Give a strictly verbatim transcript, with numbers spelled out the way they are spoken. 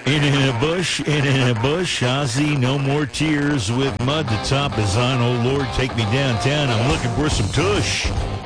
In in a bush, in in a bush, Ozzy, no more tears with mud. The top is on. Oh, Lord, take me downtown. I'm looking for some tush.